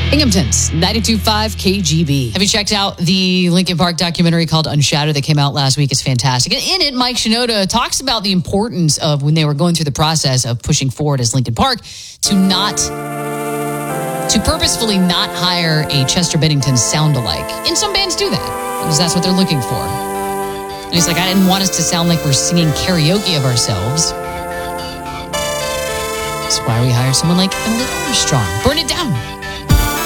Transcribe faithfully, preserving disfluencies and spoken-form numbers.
Binghamton's ninety-two point five K G B. Have you checked out the Linkin Park documentary called Unshattered that came out last week? It's fantastic. And in it, Mike Shinoda talks about the importance of when they were going through the process of pushing forward as Linkin Park to not, to purposefully not hire a Chester Bennington sound-alike. And some bands do that because that's what they're looking for. And he's like, I didn't want us to sound like we're singing karaoke of ourselves. That's why we hire someone like Emily Armstrong. Burn it down.